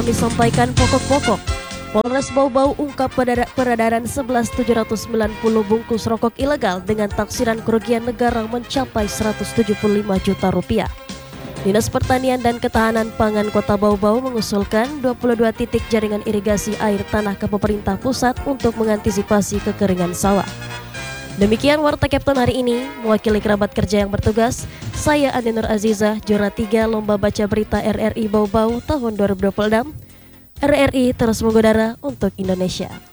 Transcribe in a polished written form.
Kami sampaikan pokok-pokok. Polres Bau-Bau ungkap peredaran 11.790 bungkus rokok ilegal dengan taksiran kerugian negara mencapai 175 juta rupiah. Dinas Pertanian dan Ketahanan Pangan Kota Bau-Bau mengusulkan 22 titik jaringan irigasi air tanah ke pemerintah pusat untuk mengantisipasi kekeringan sawah. Demikian Warta Kapten hari ini, mewakili kerabat kerja yang bertugas, saya Andi Nur Azizah, juara 3 Lomba Baca Berita RRI Bau-Bau tahun 2026. RRI terus mengudara untuk Indonesia.